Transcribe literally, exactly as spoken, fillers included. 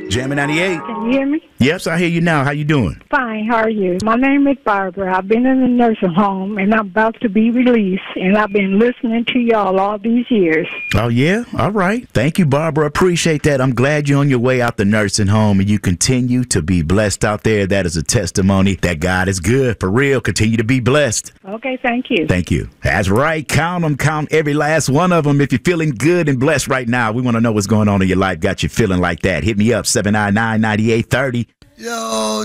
Jammin' ninety-eight. Can you hear me? Yes, I hear you now. How you doing? Fine. How are you? My name is Barbara. I've been in a nursing home, and I'm about to be released, and I've been listening to y'all all these years. Oh, yeah? All right. Thank you, Barbara. Appreciate that. I'm glad you're on your way out the nursing home, and you continue to be blessed out there. That is a testimony that God is good. For real. Continue to be blessed. Okay, thank you. Thank you. That's right. Count them. Count every last one of them. If you're feeling good and blessed right now, we want to know what's going on in your life. Got you feeling like that. Hit me up, seven nine nine, nine eight three zero. Yo,